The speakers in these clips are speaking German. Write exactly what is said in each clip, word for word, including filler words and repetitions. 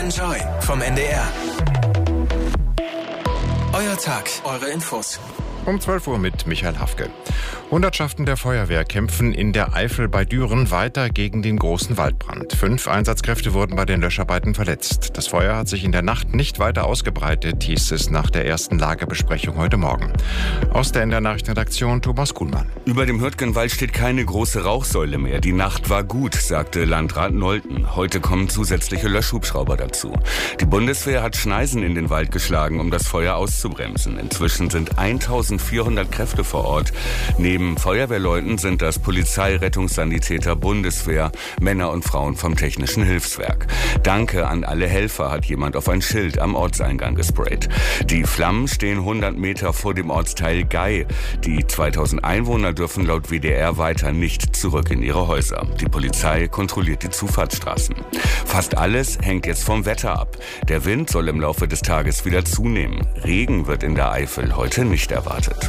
Enjoy vom N D R. Euer Tag, eure Infos. Um zwölf Uhr mit Michael Hafke. Hundertschaften der Feuerwehr kämpfen in der Eifel bei Düren weiter gegen den großen Waldbrand. Fünf Einsatzkräfte wurden bei den Löscharbeiten verletzt. Das Feuer hat sich in der Nacht nicht weiter ausgebreitet, hieß es nach der ersten Lagebesprechung heute Morgen. Aus der N D R-Nachrichtenredaktion Thomas Kuhlmann. Über dem Hürtgenwald steht keine große Rauchsäule mehr. Die Nacht war gut, sagte Landrat Nolten. Heute kommen zusätzliche Löschhubschrauber dazu. Die Bundeswehr hat Schneisen in den Wald geschlagen, um das Feuer auszubremsen. Inzwischen sind eintausendvierhundert Kräfte vor Ort. Neben Feuerwehrleuten sind das Polizei, Rettungssanitäter, Bundeswehr, Männer und Frauen vom Technischen Hilfswerk. Danke an alle Helfer, hat jemand auf ein Schild am Ortseingang gesprayt. Die Flammen stehen hundert Meter vor dem Ortsteil Gei. Die zweitausend Einwohner dürfen laut W D R weiter nicht zurück in ihre Häuser. Die Polizei kontrolliert die Zufahrtsstraßen. Fast alles hängt jetzt vom Wetter ab. Der Wind soll im Laufe des Tages wieder zunehmen. Regen wird in der Eifel heute nicht erwartet.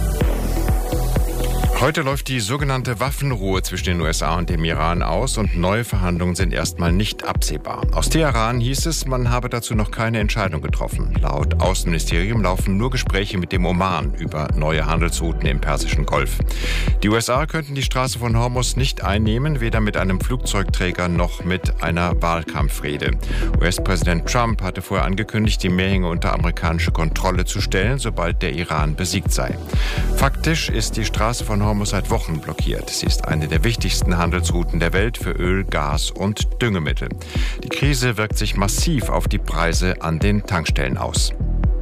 Heute läuft die sogenannte Waffenruhe zwischen den U S A und dem Iran aus und neue Verhandlungen sind erstmal nicht absehbar. Aus Teheran hieß es, man habe dazu noch keine Entscheidung getroffen. Laut Außenministerium laufen nur Gespräche mit dem Oman über neue Handelsrouten im Persischen Golf. Die U S A könnten die Straße von Hormuz nicht einnehmen, weder mit einem Flugzeugträger noch mit einer Wahlkampfrede. U S-Präsident Trump hatte vorher angekündigt, die Meerenge unter amerikanische Kontrolle zu stellen, sobald der Iran besiegt sei. Faktisch ist die Straße von Hormuz seit Wochen blockiert. Sie ist eine der wichtigsten Handelsrouten der Welt für Öl, Gas und Düngemittel. Die Krise wirkt sich massiv auf die Preise an den Tankstellen aus.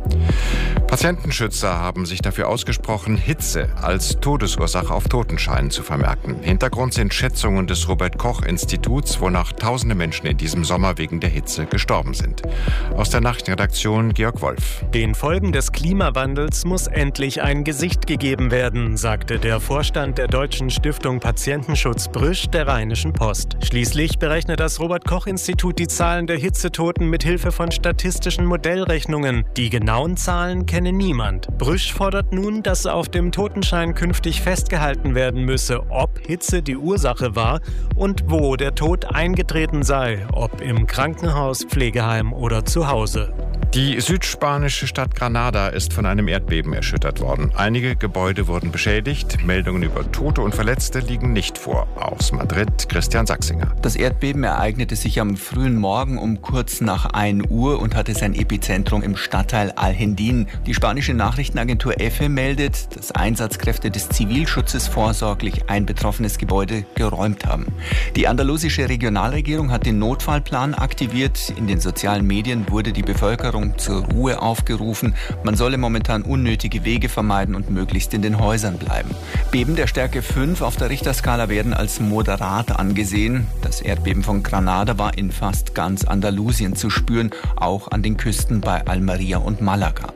Patientenschützer haben sich dafür ausgesprochen, Hitze als Todesursache auf Totenscheinen zu vermerken. Hintergrund sind Schätzungen des Robert-Koch-Instituts, wonach tausende Menschen in diesem Sommer wegen der Hitze gestorben sind. Aus der Nachrichtenredaktion Georg Wolf. Den Folgen des Klimawandels muss endlich ein Gesicht gegeben werden, sagte der Vorstand der Deutschen Stiftung Patientenschutz Brüsch der Rheinischen Post. Schließlich berechnet das Robert-Koch-Institut die Zahlen der Hitzetoten mit Hilfe von statistischen Modellrechnungen. Die genauen Zahlen kennen niemand. Brüsch fordert nun, dass auf dem Totenschein künftig festgehalten werden müsse, ob Hitze die Ursache war und wo der Tod eingetreten sei, ob im Krankenhaus, Pflegeheim oder zu Hause. Die südspanische Stadt Granada ist von einem Erdbeben erschüttert worden. Einige Gebäude wurden beschädigt. Meldungen über Tote und Verletzte liegen nicht vor. Aus Madrid Christian Sachsinger. Das Erdbeben ereignete sich am frühen Morgen um kurz nach ein Uhr und hatte sein Epizentrum im Stadtteil Alhendín. Die spanische Nachrichtenagentur EFE meldet, dass Einsatzkräfte des Zivilschutzes vorsorglich ein betroffenes Gebäude geräumt haben. Die andalusische Regionalregierung hat den Notfallplan aktiviert. In den sozialen Medien wurde die Bevölkerung zur Ruhe aufgerufen. Man solle momentan unnötige Wege vermeiden und möglichst in den Häusern bleiben. Beben der Stärke fünf auf der Richterskala werden als moderat angesehen. Das Erdbeben von Granada war in fast ganz Andalusien zu spüren, auch an den Küsten bei Almería und Malaga.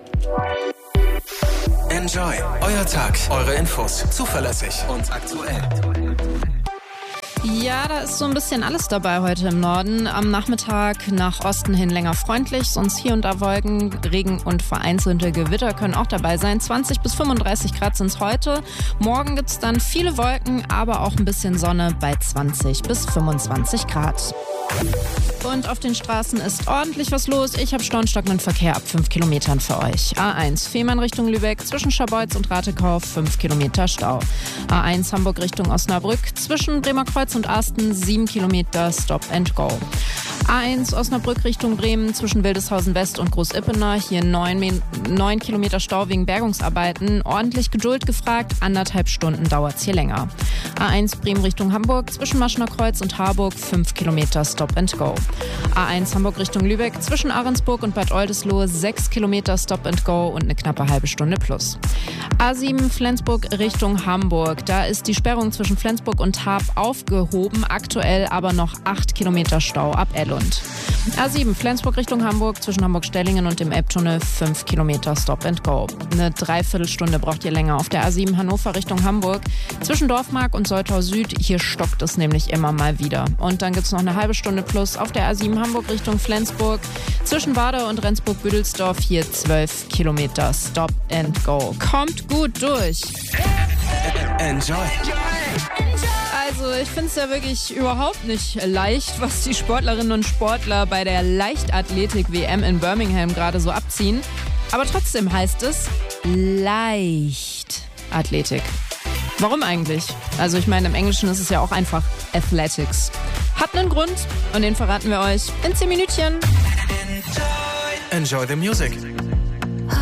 Enjoy, euer Tag, eure Infos, zuverlässig und aktuell. Ja, da ist so ein bisschen alles dabei heute im Norden. Am Nachmittag nach Osten hin länger freundlich, sonst hier und da Wolken, Regen und vereinzelte Gewitter können auch dabei sein. zwanzig bis fünfunddreißig Grad sind es heute. Morgen gibt es dann viele Wolken, aber auch ein bisschen Sonne bei zwanzig bis fünfundzwanzig Grad. Und auf den Straßen ist ordentlich was los. Ich habe staunstockenden Verkehr ab fünf Kilometern für euch. A eins Fehmarn Richtung Lübeck, zwischen Scharbeutz und Ratekauf fünf Kilometer Stau. A eins Hamburg Richtung Osnabrück, zwischen Bremerkreuz und Asten sieben Kilometer Stop and Go. A eins Osnabrück Richtung Bremen, zwischen Wildeshausen West und Großippener, hier neun Kilometer Stau wegen Bergungsarbeiten. Ordentlich Geduld gefragt, anderthalb Stunden dauert es hier länger. A eins Bremen Richtung Hamburg, zwischen Maschener Kreuz und Harburg fünf Kilometer Stop and Go. A eins Hamburg Richtung Lübeck, zwischen Ahrensburg und Bad Oldesloe sechs Kilometer Stop and Go und eine knappe halbe Stunde plus. A sieben Flensburg Richtung Hamburg, da ist die Sperrung zwischen Flensburg und Haab aufgehoben, aktuell aber noch acht Kilometer Stau ab Ellund. A sieben Flensburg Richtung Hamburg, zwischen Hamburg-Stellingen und dem Elbtunnel fünf Kilometer Stop and Go. Eine Dreiviertelstunde braucht ihr länger auf der A sieben Hannover Richtung Hamburg, zwischen Dorfmark und Soltau Süd, hier stockt es nämlich immer mal wieder. Und dann gibt es noch eine halbe Stunde plus auf der A sieben Hamburg Richtung Flensburg, zwischen Wader und Rendsburg-Büdelsdorf, hier zwölf Kilometer Stop and Go. Kommt gut durch. Enjoy. also ich finde es ja wirklich überhaupt nicht leicht, was die Sportlerinnen und Sportler bei der Leichtathletik-W M in Birmingham gerade so abziehen. Aber trotzdem heißt es Leichtathletik. Warum eigentlich? Also ich meine, im Englischen ist es ja auch einfach Athletics. Hat einen Grund und den verraten wir euch in zehn Minütchen. Enjoy the music.